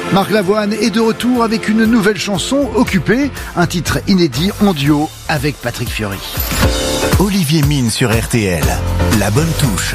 Marc Lavoine est de retour avec une nouvelle chanson, Occupé, un titre inédit en duo avec Patrick Fiori. Olivier Mine sur RTL, la bonne touche.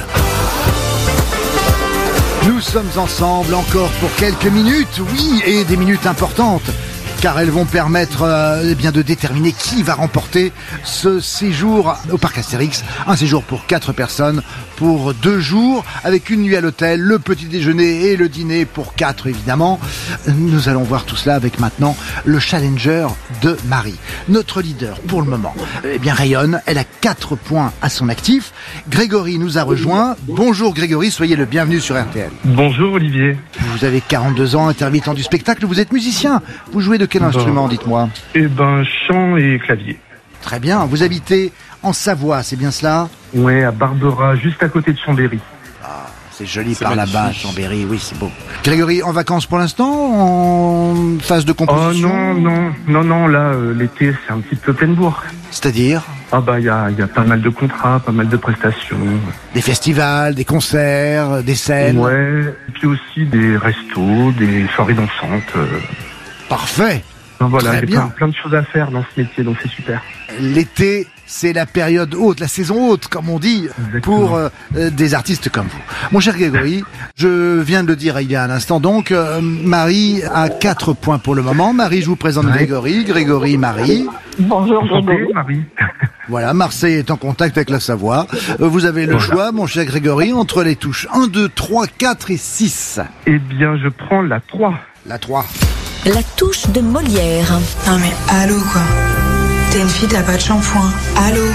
Nous sommes ensemble encore pour quelques minutes, oui, et des minutes importantes, car elles vont permettre de déterminer qui va remporter ce séjour au parc Astérix. Un séjour pour 4 personnes, pour 2 jours, avec une nuit à l'hôtel, le petit déjeuner et le dîner pour 4 évidemment. Nous allons voir tout cela avec maintenant le challenger de Marie. Notre leader pour le moment, rayonne, elle a 4 points à son actif. Grégory nous a rejoint. Bonjour Grégory, soyez le bienvenu sur RTL. Bonjour Olivier. Vous avez 42 ans, intermittent du spectacle, vous êtes musicien. Vous jouez de quel instrument, dites-moi? Chant et clavier. Très bien, vous habitez en Savoie, c'est bien cela? Ouais, à Barbera, juste à côté de Chambéry. Ah, c'est joli par là-bas, Chambéry, oui, c'est beau. Grégory, en vacances pour l'instant? En phase de composition? Oh non, là, l'été, c'est un petit peu pleine bourre. C'est-à-dire? Il y a pas mal de contrats, pas mal de prestations. Des festivals, des concerts, des scènes? Ouais, et puis aussi des restos, des soirées dansantes. Parfait. Voilà, très il y a bien. plein de choses à faire dans ce métier, donc c'est super. L'été, c'est la période haute, la saison haute, comme on dit, exactement, pour des artistes comme vous. Mon cher Grégory, je viens de le dire il y a un instant, donc Marie a 4 points pour le moment. Marie, je vous présente Grégory. Grégory, Marie. Bonjour Grégory. Marie. Voilà, Marseille est en contact avec la Savoie. Vous avez le choix, mon cher Grégory, entre les touches 1, 2, 3, 4 et 6. Eh bien, je prends la 3. La 3. La touche de Molière. Non mais allô quoi. T'es une fille, t'as pas de shampoing. Allô.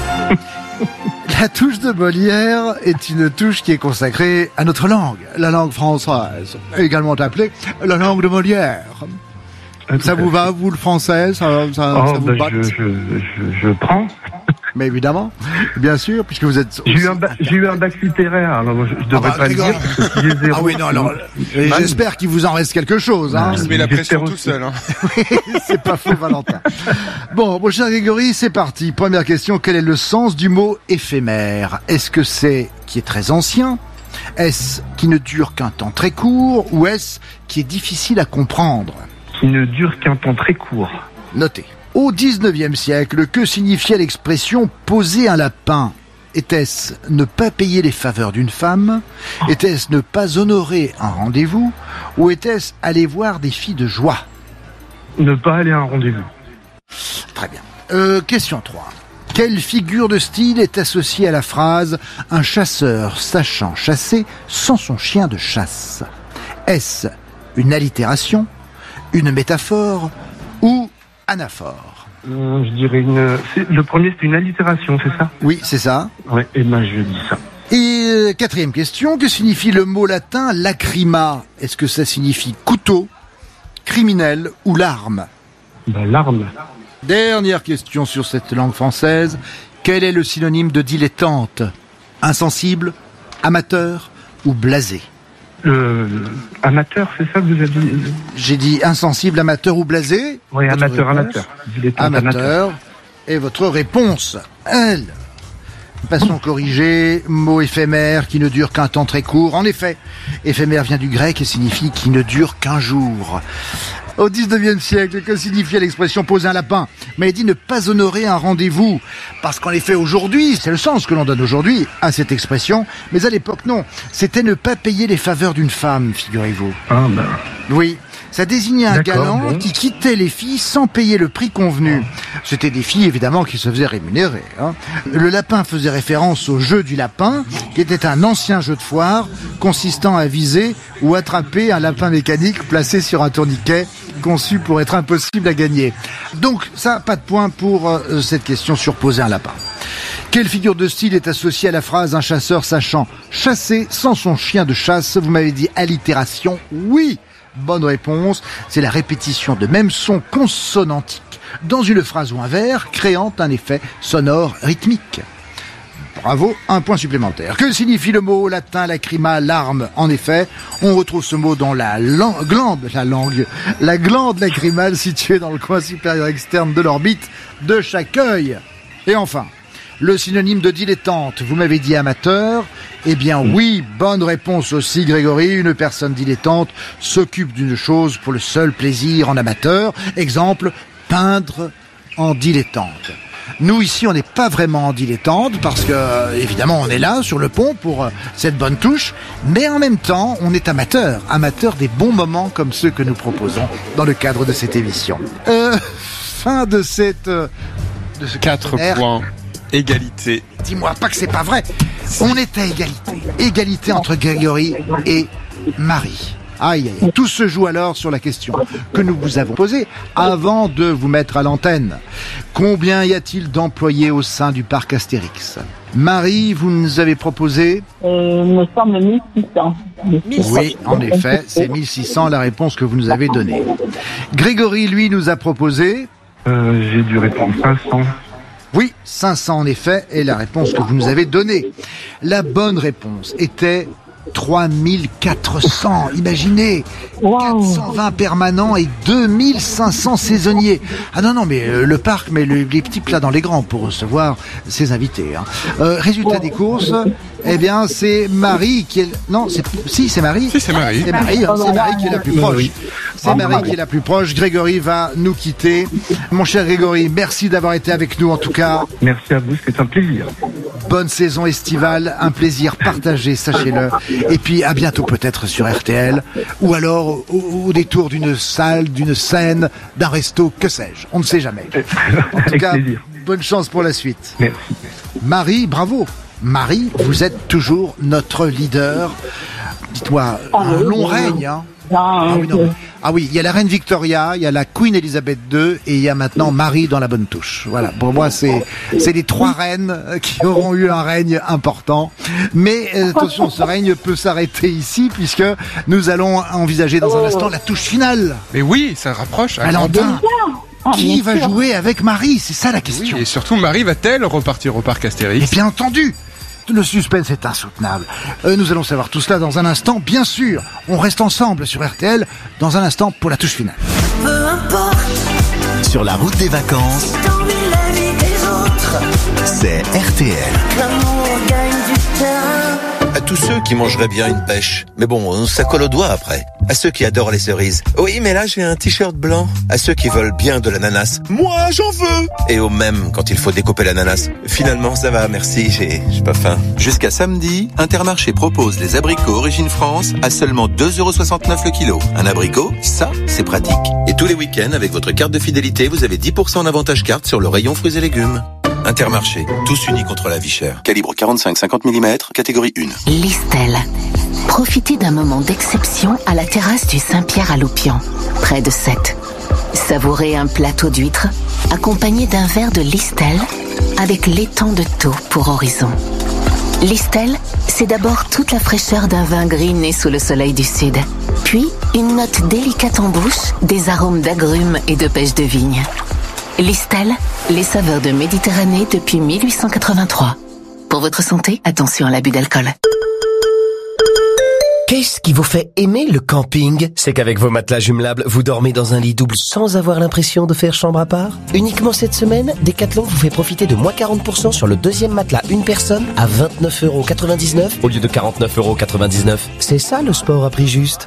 La touche de Molière est une touche qui est consacrée à notre langue, la langue française, également appelée la langue de Molière. Ça vous va, vous, le français? Ça vous batte? Je prends. Mais évidemment, bien sûr, puisque vous êtes... J'ai eu un bac littéraire, alors je devrais pas le dire. Parce que si j'ai 0, ah oui, non, alors, j'espère qu'il vous en reste quelque chose. Hein. Il se met la pression tout seul. Hein. Oui, c'est pas faux, Valentin. Bon, mon cher Grégory, c'est parti. Première question, quel est le sens du mot éphémère? Est-ce que c'est qui est très ancien? Est-ce qui ne dure qu'un temps très court? Ou est-ce qui est difficile à comprendre? Qui ne dure qu'un temps très court. Notez. Au XIXe siècle, que signifiait l'expression « poser un lapin » ? Était-ce ne pas payer les faveurs d'une femme? Était-ce ne pas honorer un rendez-vous? Ou était-ce aller voir des filles de joie? Ne pas aller à un rendez-vous. Très bien. Question 3. Quelle figure de style est associée à la phrase « un chasseur sachant chasser sans son chien de chasse » ? Est-ce une allitération, une métaphore ou anaphore? Je dirais le premier, c'est une allitération, c'est ça? Oui, c'est ça. Ouais, et je dis ça. Et quatrième question, que signifie le mot latin lacrima? Est-ce que ça signifie couteau, criminel ou larme? Larme. Dernière question sur cette langue française. Quel est le synonyme de dilettante? Insensible, amateur ou blasé? Amateur, c'est ça que vous avez dit? J'ai dit insensible, amateur ou blasé? Oui, amateur. Amateur. Et votre réponse, elle. Passons corrigée, mot éphémère qui ne dure qu'un temps très court. En effet, éphémère vient du grec et signifie qui ne dure qu'un jour. Au XIXe siècle, que signifiait l'expression poser un lapin? Mais il dit ne pas honorer un rendez-vous. Parce qu'en effet, aujourd'hui, c'est le sens que l'on donne aujourd'hui à cette expression. Mais à l'époque, non. C'était ne pas payer les faveurs d'une femme, figurez-vous. Oui. Ça désignait un galant qui quittait les filles sans payer le prix convenu. C'était des filles, évidemment, qui se faisaient rémunérer. Hein. Le lapin faisait référence au jeu du lapin, qui était un ancien jeu de foire consistant à viser ou attraper un lapin mécanique placé sur un tourniquet conçu pour être impossible à gagner. Donc, ça, pas de point pour cette question sur poser un lapin. Quelle figure de style est associée à la phrase « un chasseur sachant chasser sans son chien de chasse » ? Vous m'avez dit allitération, oui. Bonne réponse, c'est la répétition de mêmes sons consonantiques dans une phrase ou un vers, créant un effet sonore rythmique. Bravo, un point supplémentaire. Que signifie le mot latin lacrima, larme? En effet, on retrouve ce mot dans la glande lacrymale située dans le coin supérieur externe de l'orbite de chaque œil. Et enfin, Le synonyme de dilettante, vous m'avez dit amateur. Eh bien oui, bonne réponse aussi Grégory. Une personne dilettante s'occupe d'une chose pour le seul plaisir en amateur. Exemple, peindre en dilettante. Nous ici, on n'est pas vraiment en dilettante parce que, évidemment, on est là sur le pont pour cette bonne touche, mais en même temps, on est amateur des bons moments comme ceux que nous proposons dans le cadre de cette émission. Fin de ce 4 points, égalité. Dis-moi pas que c'est pas vrai. On est à égalité. Égalité entre Grégory et Marie. Aïe, aïe. Tout se joue alors sur la question que nous vous avons posée avant de vous mettre à l'antenne. Combien y a-t-il d'employés au sein du parc Astérix? Marie, vous nous avez proposé? Il me semble 1600. Oui, en effet, c'est 1600 la réponse que vous nous avez donnée. Grégory, lui, nous a proposé? J'ai dû répondre 500. Oui, 500 en effet, est la réponse que vous nous avez donnée. La bonne réponse était 3400, imaginez, 420 permanents et 2500 saisonniers. Ah non, mais le parc met les petits plats dans les grands pour recevoir ses invités. Résultat des courses, eh bien, c'est Marie qui est... Non, c'est Marie. Si, c'est Marie. C'est Marie qui est la plus proche. C'est Marie qui est la plus proche. Grégory va nous quitter. Mon cher Grégory, merci d'avoir été avec nous en tout cas. Merci à vous, c'est un plaisir. Bonne saison estivale, un plaisir partagé, sachez-le. Et puis à bientôt peut-être sur RTL, ou alors au détour d'une salle, d'une scène, d'un resto, que sais-je. On ne sait jamais. En tout cas, bonne chance pour la suite. Merci. Marie, bravo. Marie, vous êtes toujours notre leader. Dites-moi, un long règne, hein. Ah oui, il y a la reine Victoria, il y a la Queen Elizabeth II et il y a maintenant Marie dans la bonne touche. Voilà, pour moi c'est les 3 reines qui auront eu un règne important. Mais attention, ce règne peut s'arrêter ici puisque nous allons envisager dans un instant la touche finale. Mais oui, ça rapproche. Valentin, qui va jouer avec Marie? C'est ça la question. Oui, et surtout, Marie va-t-elle repartir au parc Astérix? Et bien entendu. Le suspense est insoutenable. Nous allons savoir tout cela dans un instant, bien sûr. On reste ensemble sur RTL dans un instant pour la touche finale. Peu importe. Sur la route des vacances, la vie des autres. C'est RTL. L'amour gagne du terrain. À tous ceux qui mangeraient bien une pêche. Mais bon, ça colle aux doigts après. À ceux qui adorent les cerises. Oui, mais là, j'ai un t-shirt blanc. À ceux qui veulent bien de l'ananas. Moi, j'en veux. Et au même quand il faut découper l'ananas. Finalement, ça va, merci, j'ai pas faim. Jusqu'à samedi, Intermarché propose les abricots Origine France à seulement 2,69€ le kilo. Un abricot, ça, c'est pratique. Et tous les week-ends, avec votre carte de fidélité, vous avez 10% d'avantage carte sur le rayon fruits et légumes. Intermarché, tous unis contre la vie chère. Calibre 45-50 mm, catégorie 1. Listel. Profitez d'un moment d'exception à la terrasse du Saint-Pierre à Loupian, près de Sète. Savourez un plateau d'huîtres accompagné d'un verre de Listel avec l'étang de Thau pour horizon. Listel, c'est d'abord toute la fraîcheur d'un vin gris né sous le soleil du sud. Puis, une note délicate en bouche, des arômes d'agrumes et de pêche de vigne. Listel, les saveurs de Méditerranée depuis 1883. Pour votre santé, attention à l'abus d'alcool. Qu'est-ce qui vous fait aimer le camping? C'est qu'avec vos matelas jumelables, vous dormez dans un lit double sans avoir l'impression de faire chambre à part. Uniquement cette semaine, Decathlon vous fait profiter de moins 40% sur le deuxième matelas une personne à 29,99€ au lieu de 49,99€. C'est ça le sport à prix juste.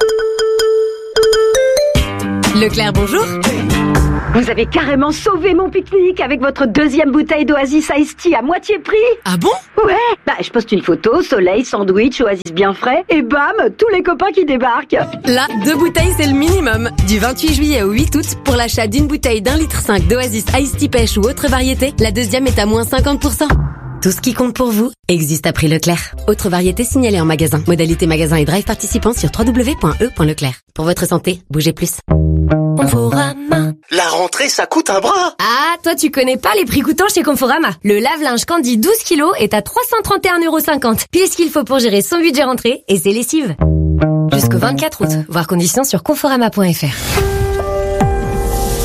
Leclerc, bonjour. Vous avez carrément sauvé mon pique-nique avec votre deuxième bouteille d'Oasis Iced Tea à moitié prix. Ah bon? Ouais. Je poste une photo, soleil, sandwich, Oasis bien frais, et bam, tous les copains qui débarquent. Là, 2 bouteilles, c'est le minimum. Du 28 juillet au 8 août, pour l'achat d'une bouteille d'1,5 litre d'Oasis Iced Tea pêche ou autre variété, la deuxième est à moins 50%. Tout ce qui compte pour vous existe à prix Leclerc. Autre variété signalée en magasin. Modalité magasin et drive participants sur www.e.leclerc. Pour votre santé, bougez plus. Conforama. La rentrée, ça coûte un bras. Ah, toi tu connais pas les prix coûtants chez Conforama. Le lave-linge Candy 12 kg est à 331,50€. Pile ce qu'il faut pour gérer son budget rentrée et ses lessives. Jusqu'au 24 août. Voir conditions sur conforama.fr.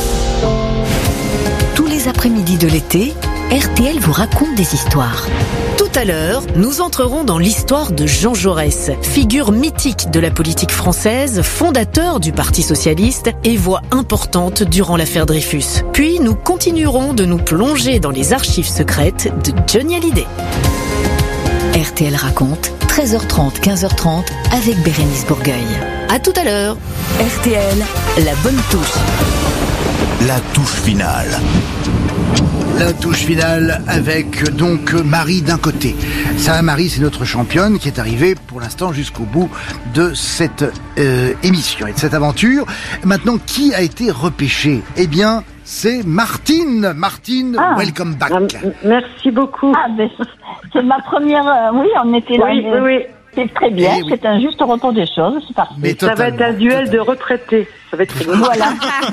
Tous les après-midi de l'été, RTL vous raconte des histoires. Tout à l'heure, nous entrerons dans l'histoire de Jean Jaurès, figure mythique de la politique française, fondateur du Parti socialiste et voix importante durant l'affaire Dreyfus. Puis nous continuerons de nous plonger dans les archives secrètes de Johnny Hallyday. RTL raconte, 13h30, 15h30 avec Bérénice Bourgueil. À tout à l'heure. RTL, la bonne touche. La touche finale. La touche finale avec donc Marie d'un côté. Ça, Marie, c'est notre championne qui est arrivée pour l'instant jusqu'au bout de cette émission et de cette aventure. Maintenant, qui a été repêché ? Eh bien, c'est Martine. Martine, welcome back. Merci beaucoup. C'est ma première... oui, on était là. Oui. C'est très bien, c'est un juste retour des choses, c'est parfait. Mais ça va être un duel de retraités. Ça va être voilà.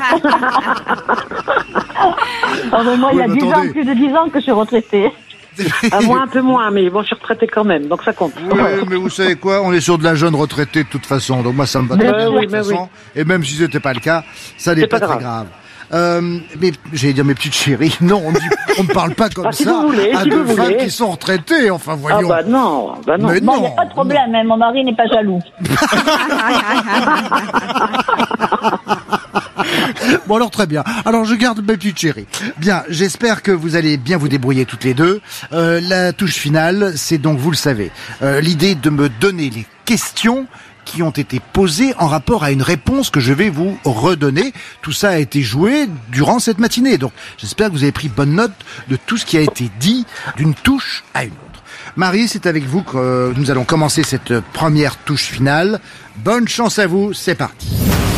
Moi, il y a 10 ans, plus de 10 ans que je suis retraitée. Moi, un peu moins, mais bon, je suis retraité quand même, donc ça compte. Oui, mais vous savez quoi, on est sur de la jeune retraitée de toute façon, donc moi ça me va très bien de toute façon. Et même si c'était pas le cas, ça n'est pas très grave. Mais j'allais dire mes petites chéries, non, on ne parle pas comme ça à deux femmes qui sont retraitées, enfin voyons. Non. Mais non, il n'y a pas de problème, hein, mon mari n'est pas jaloux. Bon alors très bien, alors je garde mes petites chéries. Bien, j'espère que vous allez bien vous débrouiller toutes les deux. La touche finale, c'est donc, vous le savez, l'idée de me donner les questions qui ont été posées en rapport à une réponse que je vais vous redonner. Tout ça a été joué durant cette matinée. Donc, j'espère que vous avez pris bonne note de tout ce qui a été dit d'une touche à une autre. Marie, c'est avec vous que nous allons commencer cette première touche finale. Bonne chance à vous, c'est parti.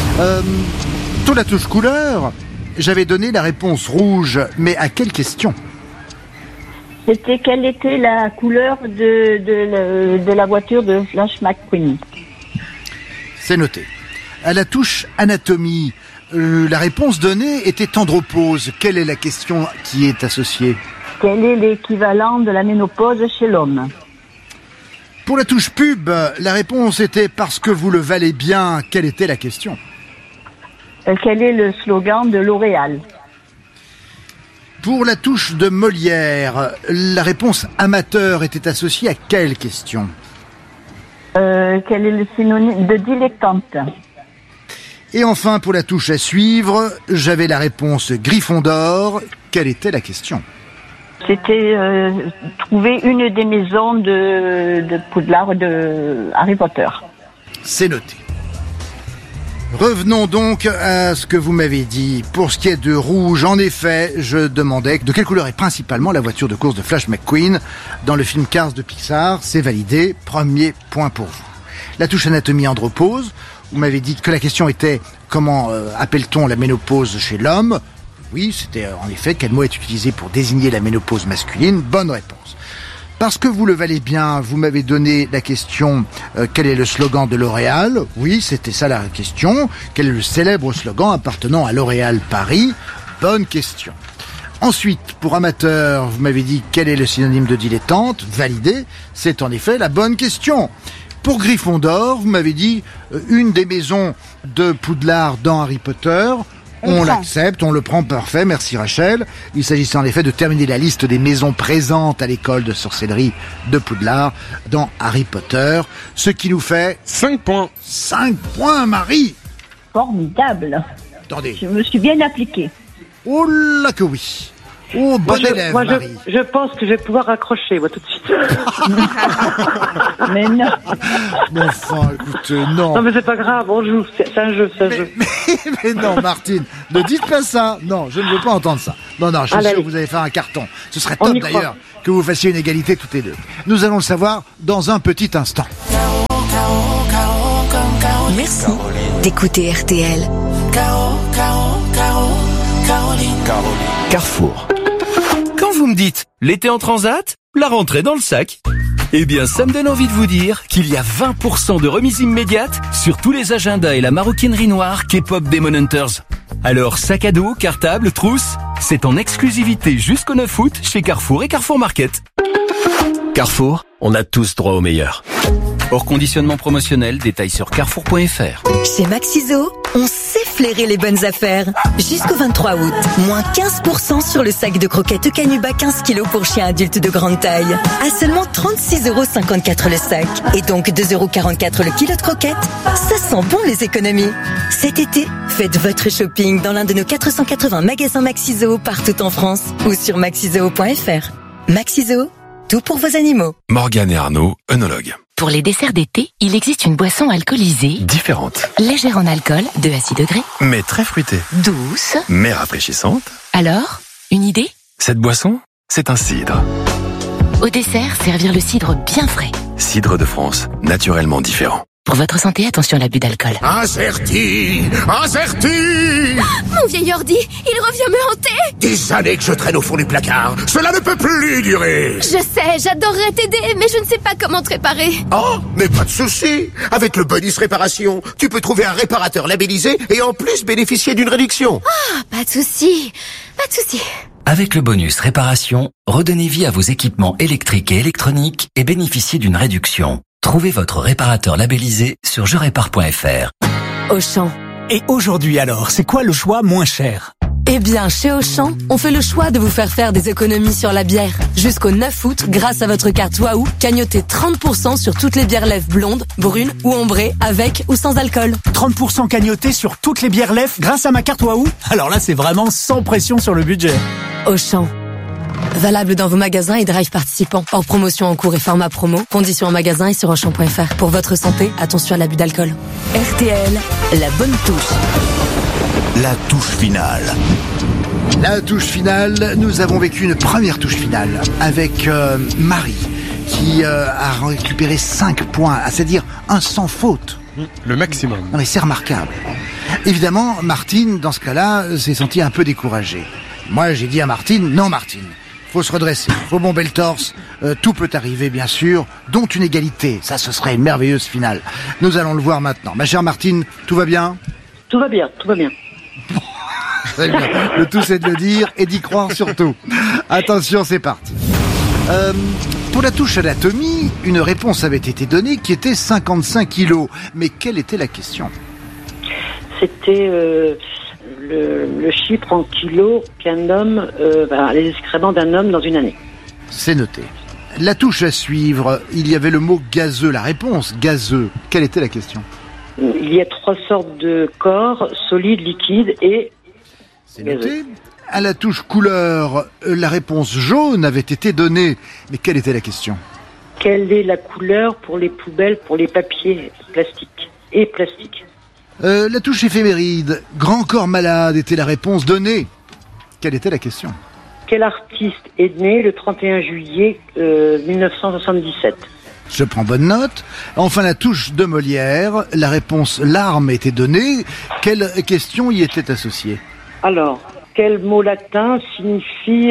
Pour la touche couleur, j'avais donné la réponse rouge, mais à quelle question ? C'était quelle était la couleur de la voiture de Flash McQueen ? C'est noté. À la touche anatomie, la réponse donnée était andropause. Quelle est la question qui est associée ? Quel est l'équivalent de la ménopause chez l'homme ? Pour la touche pub, la réponse était parce que vous le valez bien. Quelle était la question ? Quel est le slogan de L'Oréal ? Pour la touche de Molière, la réponse amateur était associée à quelle question ? Quel est le synonyme de dilettante ? Et enfin, pour la touche à suivre, j'avais la réponse Gryffondor. Quelle était la question ? C'était trouver une des maisons de Poudlard de Harry Potter. C'est noté. Revenons donc à ce que vous m'avez dit. Pour ce qui est de rouge, en effet, je demandais de quelle couleur est principalement la voiture de course de Flash McQueen dans le film Cars de Pixar. C'est validé. Premier point pour vous. La touche anatomie andropause. Vous m'avez dit que la question était comment appelle-t-on la ménopause chez l'homme ? Oui, c'était en effet quel mot est utilisé pour désigner la ménopause masculine ? Bonne réponse. Parce que vous le valez bien, vous m'avez donné la question quel est le slogan de L'Oréal ? Oui, c'était ça la question. Quel est le célèbre slogan appartenant à L'Oréal Paris ? Bonne question. Ensuite, pour amateur, vous m'avez dit quel est le synonyme de dilettante ? Validé. C'est en effet la bonne question. Pour Gryffondor, vous m'avez dit une des maisons de Poudlard dans Harry Potter. On l'accepte, on le prend, parfait, merci Rachel. Il s'agissait en effet de terminer la liste des maisons présentes à l'école de sorcellerie de Poudlard dans Harry Potter, ce qui nous fait 5 points. 5 points, Marie. Formidable. Attendez. Je me suis bien appliquée. Oh là que oui. Oh, bon élève, Marie. Je pense que je vais pouvoir raccrocher, moi, tout de suite. Mais non. Mais enfin, écoutez, non. Non, mais c'est pas grave, on joue. C'est un jeu, mais non, Martine, ne dites pas ça. Non, je ne veux pas entendre ça. Non, je suis sûr que vous allez faire un carton. Ce serait top, d'ailleurs, que vous fassiez une égalité toutes les deux. Nous allons le savoir dans un petit instant. Merci d'écouter RTL. Carrefour. Quand vous me dites l'été en transat, la rentrée dans le sac, eh bien ça me donne envie de vous dire qu'il y a 20% de remise immédiate sur tous les agendas et la maroquinerie noire K-pop Demon Hunters. Alors sac à dos, cartable, trousse, c'est en exclusivité jusqu'au 9 août chez Carrefour et Carrefour Market. Carrefour, on a tous droit au meilleur. Hors conditionnement promotionnel, détail sur carrefour.fr. Chez Maxiso, on sait flairer les bonnes affaires. Jusqu'au 23 août, moins 15% sur le sac de croquettes Canuba 15 kg pour chiens adultes de grande taille. À seulement 36,54 € le sac. Et donc 2,44 € le kilo de croquettes. Ça sent bon les économies. Cet été, faites votre shopping dans l'un de nos 480 magasins Maxi-Zoo partout en France ou sur maxizoo.fr. Maxi-Zoo, tout pour vos animaux. Morgane et Arnaud, œnologues. Pour les desserts d'été, il existe une boisson alcoolisée. Différente. Légère en alcool, 2 à 6 degrés. Mais très fruitée. Douce. Mais rafraîchissante. Alors, une idée ? Cette boisson, c'est un cidre. Au dessert, servir le cidre bien frais. Cidre de France, naturellement différent. Pour votre santé, attention à l'abus d'alcool. Incerti. Mon vieil ordi, il revient me hanter. Des années que je traîne au fond du placard. Cela ne peut plus durer. Je sais, j'adorerais t'aider, mais je ne sais pas comment te réparer. Oh, mais pas de souci. Avec le bonus réparation, tu peux trouver un réparateur labellisé et en plus bénéficier d'une réduction. Ah, pas de souci. Avec le bonus réparation, redonnez vie à vos équipements électriques et électroniques et bénéficiez d'une réduction. Trouvez votre réparateur labellisé sur jerépare.fr. Auchan. Et aujourd'hui alors, c'est quoi le choix moins cher ? Eh bien, chez Auchan, on fait le choix de vous faire des économies sur la bière. Jusqu'au 9 août, grâce à votre carte Waouh, cagnotez 30% sur toutes les bières lèvres blondes, brunes ou ambrées, avec ou sans alcool. 30% cagnoté sur toutes les bières lèvres grâce à ma carte Waouh ? Alors là, c'est vraiment sans pression sur le budget. Auchan. Valable dans vos magasins et drive participants. Hors promotion en cours et format promo. Conditions en magasin et sur Auchan.fr. Pour votre santé, attention à l'abus d'alcool. RTL, la bonne touche. La touche finale. La touche finale, nous avons vécu une première touche finale avec Marie qui a récupéré 5 points, c'est-à-dire un sans faute. Le maximum. Non mais c'est remarquable. Évidemment, Martine, dans ce cas-là, s'est sentie un peu découragée. Moi, j'ai dit à Martine, non Martine, faut se redresser, faut bomber le torse, tout peut arriver bien sûr, dont une égalité, ça ce serait une merveilleuse finale. Nous allons le voir maintenant. Ma chère Martine, tout va bien ? Tout va bien. Très bien. Le tout c'est de le dire et d'y croire surtout. Attention, c'est parti. Pour la touche anatomie, une réponse avait été donnée qui était 55 kilos. Mais quelle était la question ? C'était le chiffre en kilos qu'un homme, les excréments d'un homme dans une année. C'est noté. La touche à suivre, il y avait le mot gazeux. La réponse, gazeux. Quelle était la question ? Il y a 3 sortes de corps, solide, liquide et... C'est noté. À la touche couleur, la réponse jaune avait été donnée. Mais quelle était la question ? Quelle est la couleur pour les poubelles, pour les papiers plastiques et plastiques ? La touche éphéméride, grand corps malade était la réponse donnée. Quelle était la question ? Quel artiste est né le 31 juillet 1977 ? Je prends bonne note. Enfin, la touche de Molière, la réponse larme était donnée. Quelle question y était associée ? Alors, quel mot latin signifie...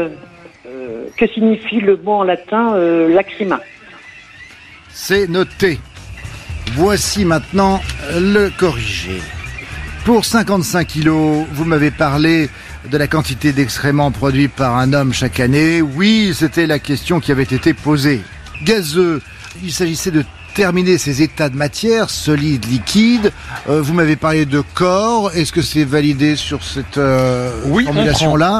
que signifie le mot en latin lacrima ? C'est noté. Voici maintenant le corrigé. Pour 55 kilos, vous m'avez parlé de la quantité d'excréments produits par un homme chaque année. Oui, c'était la question qui avait été posée. Gazeux, il s'agissait de terminer ces états de matière, solide, liquide. Vous m'avez parlé de corps. Est-ce que c'est validé sur cette formulation-là ?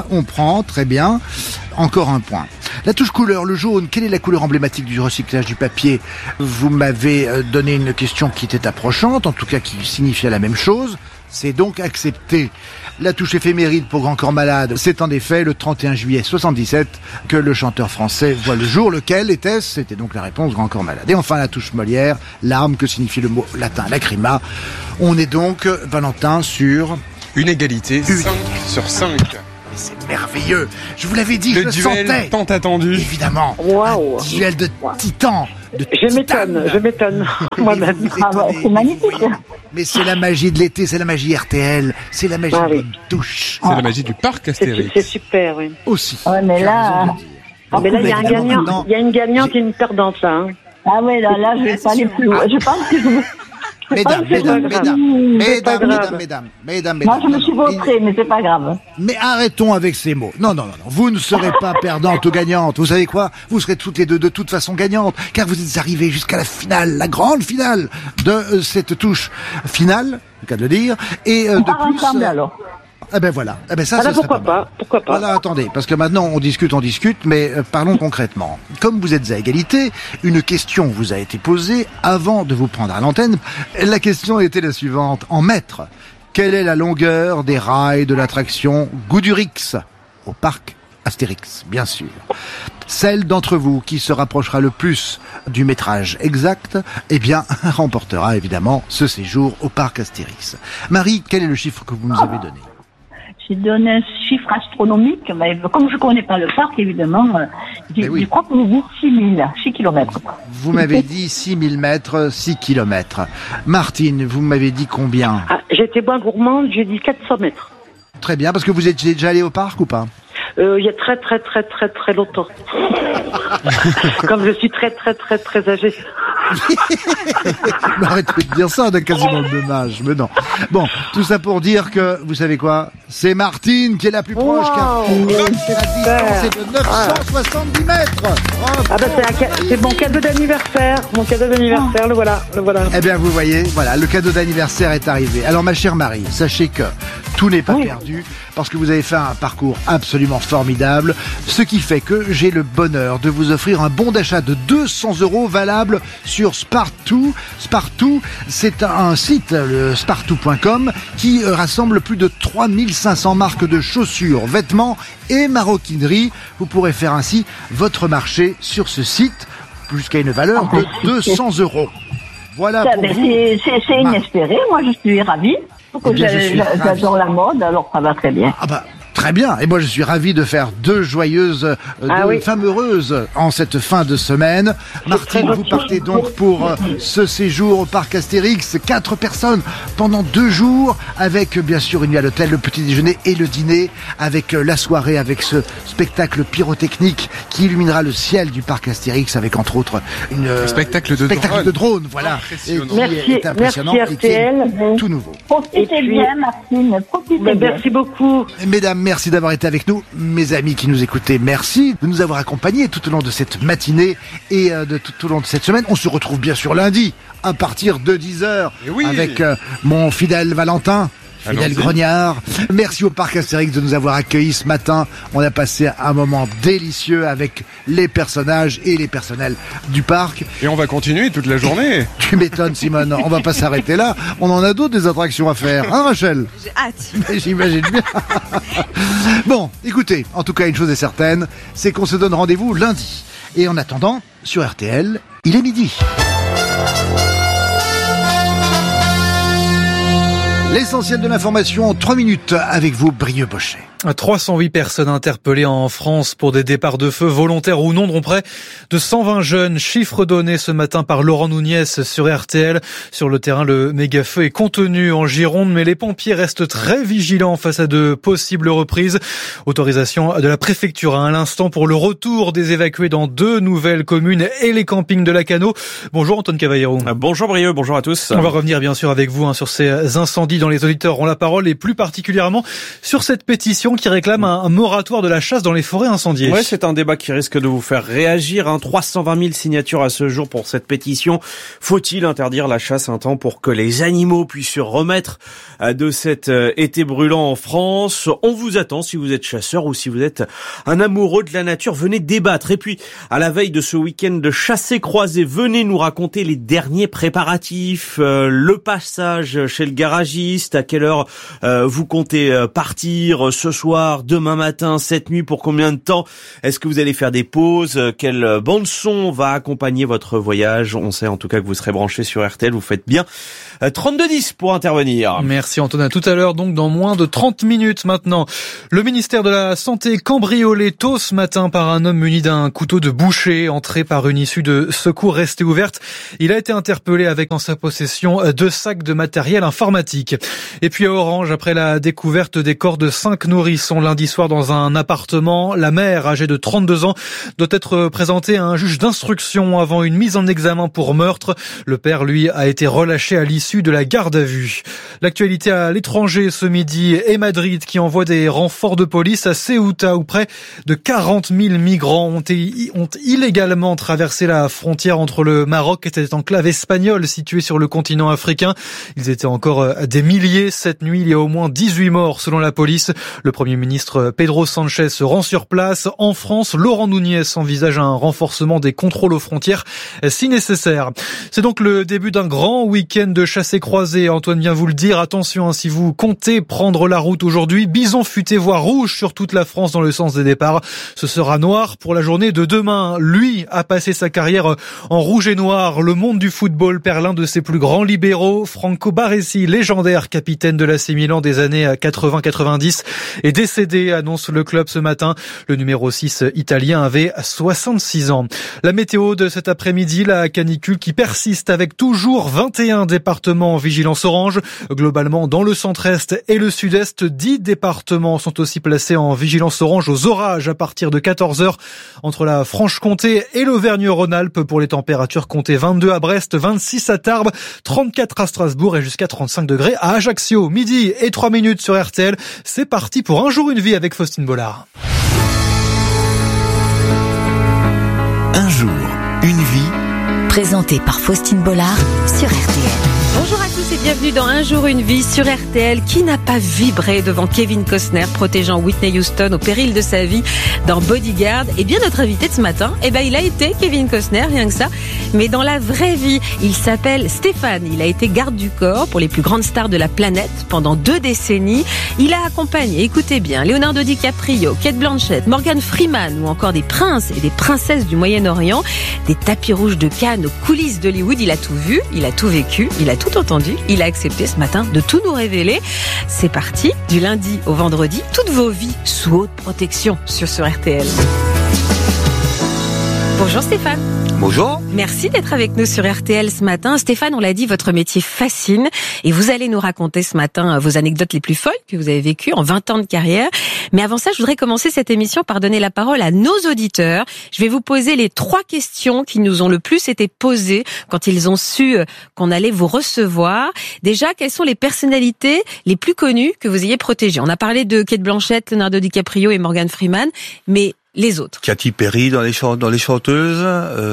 On prend, très bien. Encore un point. La touche couleur, le jaune, quelle est la couleur emblématique du recyclage du papier ? Vous m'avez donné une question qui était approchante, en tout cas qui signifiait la même chose. C'est donc accepté. La touche éphéméride pour Grand Corps Malade, c'est en effet le 31 juillet 77 que le chanteur français voit le jour. Lequel était-ce ? C'était donc la réponse Grand Corps Malade. Et enfin la touche Molière, l'arme, que signifie le mot latin lacrima. On est donc, Valentin, sur... Une égalité, 5 sur 5. C'est merveilleux. Je vous l'avais dit, je le sentais. Le duel tant attendu. Évidemment. Waouh. Un duel de titans. Je m'étonne moi-même. C'est magnifique. Mais c'est la magie de l'été, c'est la magie RTL, c'est la magie de douche. C'est la magie du parc Astérix. C'est super, oui. Aussi. Ouais, mais là... Mais là, il y a un gagnant. Il y a une gagnante et une perdante, là. Ah ouais, là, je vais pas aller plus loin. Je pense que mesdames. Moi, je me suis vautrée, mais c'est pas grave. Mais arrêtons avec ces mots. Non. Vous ne serez pas perdante ou gagnante. Vous savez quoi? Vous serez toutes les deux de toute façon gagnantes, car vous êtes arrivées jusqu'à la finale, la grande finale de cette touche finale, le cas de le dire. Et de plus. Ensemble, alors. Eh ben voilà. Eh ben ça, pourquoi pas. Voilà, attendez, parce que maintenant on discute, mais parlons concrètement. Comme vous êtes à égalité, une question vous a été posée avant de vous prendre à l'antenne. La question était la suivante. En mètres, quelle est la longueur des rails de l'attraction Goudurix au parc Astérix, bien sûr. Celle d'entre vous qui se rapprochera le plus du métrage exact, eh bien, remportera évidemment ce séjour au parc Astérix. Marie, quel est le chiffre que vous nous avez donné? J'ai donné un chiffre astronomique, mais comme je connais pas le parc, évidemment, je crois que vous dites 6 kilomètres. Vous m'avez dit 6000 mètres, 6 kilomètres. Martine, vous m'avez dit combien? J'étais moins gourmande, j'ai dit 400 mètres. Très bien, parce que vous êtes déjà allé au parc ou pas? Il y a très longtemps. Comme je suis très âgée. Arrêtez de dire ça, on a quasiment le même âge, mais non. Bon, tout ça pour dire que, vous savez quoi? C'est Martine qui est la plus proche, car la distance est de 970 mètres. C'est mon cadeau d'anniversaire. Le voilà. Eh bien, vous voyez, voilà, le cadeau d'anniversaire est arrivé. Alors, ma chère Marie, sachez que tout n'est pas perdu, parce que vous avez fait un parcours absolument formidable, ce qui fait que j'ai le bonheur de vous offrir un bon d'achat de 200 € valable sur Spartoo. Spartoo, c'est un site, le spartoo.com, qui rassemble plus de 3500 marques de chaussures, vêtements et maroquinerie. Vous pourrez faire ainsi votre marché sur ce site, jusqu'à une valeur de 200 €. Voilà pour vous. C'est inespéré, moi je suis ravie. J'adore la mode, alors ça va très bien. Ah bah, très bien. Et moi, je suis ravi de faire deux joyeuses, femmes heureuses en cette fin de semaine. Martine, vous partez donc pour ce séjour au parc Astérix. 4 personnes pendant 2 jours avec, bien sûr, une nuit à l'hôtel, le petit déjeuner et le dîner, avec la soirée, avec ce spectacle pyrotechnique qui illuminera le ciel du parc Astérix, avec entre autres un spectacle de drone, voilà. Merci, est impressionnant merci RTL. Et tout nouveau. Profitez bien, Martine, profitez bien. Merci beaucoup. Mesdames, merci d'avoir été avec nous. Mes amis qui nous écoutaient, merci de nous avoir accompagnés tout au long de cette matinée et tout au long de cette semaine. On se retrouve bien sûr lundi à partir de 10h avec mon fidèle Valentin. Fidèle Grognard. Merci au parc Astérix de nous avoir accueillis ce matin. On a passé un moment délicieux avec les personnages et les personnels du parc. Et on va continuer toute la journée. Tu m'étonnes, Simone. On va pas s'arrêter là. On en a d'autres des attractions à faire. Hein, Rachel? J'ai hâte. J'imagine bien. Bon, écoutez, en tout cas, une chose est certaine, c'est qu'on se donne rendez-vous lundi. Et en attendant, sur RTL, il est midi. L'essentiel de l'information en 3 minutes avec vous, Brieux Bochet. 308 personnes interpellées en France pour des départs de feu volontaires ou non, dont près de 120 jeunes. Chiffre donné ce matin par Laurent Nouniez sur RTL. Sur le terrain, le méga-feu est contenu en Gironde, mais les pompiers restent très vigilants face à de possibles reprises. Autorisation de la préfecture à l'instant pour le retour des évacués dans 2 nouvelles communes et les campings de Lacanau. Bonjour Antoine Cavallero. Bonjour Brieux, bonjour à tous. On va revenir bien sûr avec vous sur ces incendies dont les auditeurs ont la parole et plus particulièrement sur cette pétition qui réclame un moratoire de la chasse dans les forêts incendiées. Ouais, c'est un débat qui risque de vous faire réagir. 320 000 signatures à ce jour pour cette pétition. Faut-il interdire la chasse un temps pour que les animaux puissent se remettre de cet été brûlant en France? On vous attend si vous êtes chasseur ou si vous êtes un amoureux de la nature. Venez débattre. Et puis, à la veille de ce week-end de chassé-croisé, venez nous raconter les derniers préparatifs, le passage chez le garagiste, à quelle heure vous comptez partir ce soir, demain matin, cette nuit, pour combien de temps? Est-ce que vous allez faire des pauses? Quelle bande son va accompagner votre voyage? On sait en tout cas que vous serez branché sur RTL, vous faites bien 3210 pour intervenir. Merci Antonin. Tout à l'heure, donc dans moins de 30 minutes maintenant, le ministère de la Santé cambriolé tôt ce matin par un homme muni d'un couteau de boucher, entré par une issue de secours restée ouverte. Il a été interpellé avec en sa possession 2 sacs de matériel informatique. Et puis à Orange, après la découverte des corps de 5 nourrissons nourrisson lundi soir dans un appartement. La mère, âgée de 32 ans, doit être présentée à un juge d'instruction avant une mise en examen pour meurtre. Le père, lui, a été relâché à l'issue de la garde à vue. L'actualité à l'étranger ce midi et Madrid qui envoie des renforts de police à Ceuta où près de 40 000 migrants ont illégalement traversé la frontière entre le Maroc et cette enclave espagnole située sur le continent africain. Ils étaient encore des milliers cette nuit. Il y a au moins 18 morts selon la police. Le Premier ministre Pedro Sánchez se rend sur place. En France, Laurent Nunez envisage un renforcement des contrôles aux frontières si nécessaire. C'est donc le début d'un grand week-end de chassés-croisés. Antoine vient vous le dire. Attention, si vous comptez prendre la route aujourd'hui, bison futé voire rouge sur toute la France dans le sens des départs. Ce sera noir pour la journée de demain. Lui a passé sa carrière en rouge et noir. Le monde du football perd l'un de ses plus grands libéraux. Franco Baresi, légendaire capitaine de l'AC Milan des années 80-90, est décédé, annonce le club ce matin. Le numéro 6 italien avait 66 ans. La météo de cet après-midi, la canicule qui persiste avec toujours 21 départements en vigilance orange. Globalement, dans le centre-est et le sud-est, 10 départements sont aussi placés en vigilance orange aux orages à partir de 14h entre la Franche-Comté et l'Auvergne-Rhône-Alpes pour les températures comptées 22 à Brest, 26 à Tarbes, 34 à Strasbourg et jusqu'à 35 degrés à Ajaccio. Midi et 3 minutes sur RTL. C'est parti pour Un jour une vie avec Faustine Bollard. Un jour, une vie. Présenté par Faustine Bollard sur RTL. Bonjour à tous et bienvenue dans Un jour une vie sur RTL. Qui n'a pas vibré devant Kevin Costner protégeant Whitney Houston au péril de sa vie dans Bodyguard? Eh bien notre invité de ce matin, il a été Kevin Costner, rien que ça. Mais dans la vraie vie, il s'appelle Stéphane. Il a été garde du corps pour les plus grandes stars de la planète pendant 2 décennies. Il a accompagné, écoutez bien, Leonardo DiCaprio, Cate Blanchett, Morgan Freeman ou encore des princes et des princesses du Moyen-Orient, des tapis rouges de Cannes aux coulisses d'Hollywood. Il a tout vu, il a tout vécu, il a tout entendu. Il a accepté ce matin de tout nous révéler. C'est parti, du lundi au vendredi, toutes vos vies sous haute protection sur RTL. Bonjour Stéphane. Bonjour. Merci d'être avec nous sur RTL ce matin. Stéphane, on l'a dit, votre métier fascine et vous allez nous raconter ce matin vos anecdotes les plus folles que vous avez vécues en 20 ans de carrière. Mais avant ça, je voudrais commencer cette émission par donner la parole à nos auditeurs. Je vais vous poser les 3 questions qui nous ont le plus été posées quand ils ont su qu'on allait vous recevoir. Déjà, quelles sont les personnalités les plus connues que vous ayez protégées? On a parlé de Cate Blanchett, Leonardo DiCaprio et Morgan Freeman, mais les autres. Katy Perry dans les chanteuses.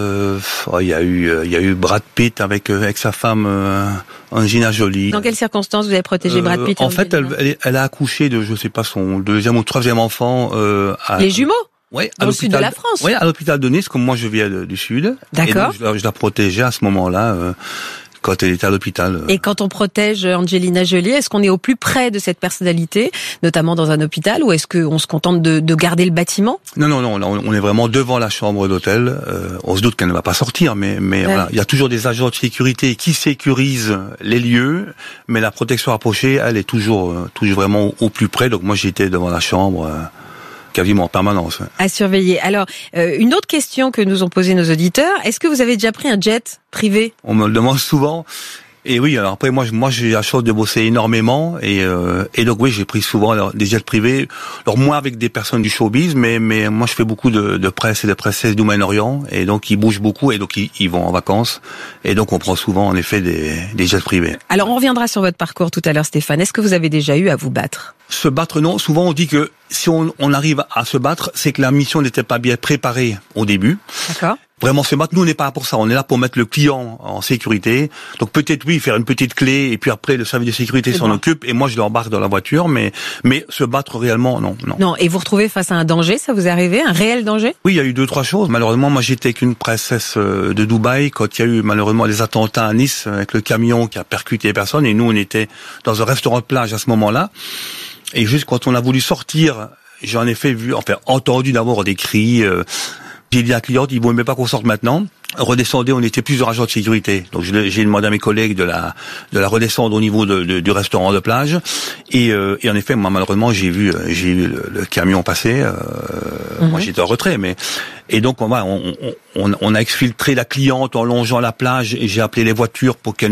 Il y a eu Brad Pitt avec sa femme Angelina Jolie. Dans quelles circonstances vous avez protégé Brad Pitt? En fait, elle a accouché de, je sais pas, son 2e ou 3e enfant. Les jumeaux? Oui, dans le sud de la France. Oui, à l'hôpital de Nice, comme moi je viens du sud. D'accord. Et donc, je la protégeais à ce moment-là. Quand elle était à l'hôpital. Et quand on protège Angelina Jolie, est-ce qu'on est au plus près de cette personnalité, notamment dans un hôpital, ou est-ce qu'on se contente de garder le bâtiment? Non, on est vraiment devant la chambre d'hôtel. On se doute qu'elle ne va pas sortir, mais ouais. Voilà, il y a toujours des agents de sécurité qui sécurisent les lieux, mais la protection rapprochée, elle est toujours vraiment au plus près. Donc moi, j'étais devant la chambre. Quasiment en permanence. À surveiller. Alors, une autre question que nous ont posé nos auditeurs, est-ce que vous avez déjà pris un jet privé? On me le demande souvent. Et oui, alors après, moi j'ai la chance de bosser énormément. Et donc oui, j'ai pris souvent des jets privés. Alors moins avec des personnes du showbiz, mais moi je fais beaucoup de presse et de princesses du Moyen-Orient. Et donc ils bougent beaucoup et donc ils vont en vacances. Et donc on prend souvent en effet des jets privés. Alors on reviendra sur votre parcours tout à l'heure Stéphane. Est-ce que vous avez déjà eu à vous battre? Se battre, non. Souvent on dit que si on arrive à se battre, c'est que la mission n'était pas bien préparée au début. D'accord. Vraiment se battre, nous on n'est pas là pour ça, on est là pour mettre le client en sécurité. Donc peut-être oui, faire une petite clé et puis après le service de sécurité s'en occupe et moi je l'embarque dans la voiture, mais se battre réellement, non. Non, et vous retrouvez face à un danger, ça vous est arrivé, un réel danger? Oui, il y a eu 2-3 choses. Malheureusement, moi j'étais avec une princesse de Dubaï quand il y a eu malheureusement les attentats à Nice avec le camion qui a percuté les personnes et nous on était dans un restaurant de plage à ce moment-là. Et juste quand on a voulu sortir, j'en ai entendu d'abord des cris. J'ai dit à la cliente, il vaut même pas qu'on sorte maintenant. Redescendez, on était plusieurs agents de sécurité. Donc j'ai demandé à mes collègues de la redescendre au niveau du restaurant de plage. Et en effet, moi malheureusement, j'ai vu le camion passer. Moi j'étais en retrait, et donc on a exfiltré la cliente en longeant la plage et j'ai appelé les voitures pour qu'elle